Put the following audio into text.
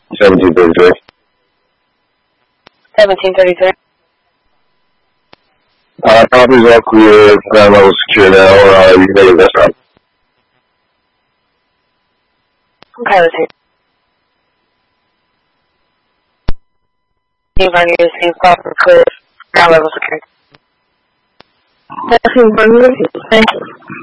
1733. 1733. Property's all clear, ground level secure now, you can make it this time. Okay, let's see. Running to see proper clear, ground level secure. Thank you.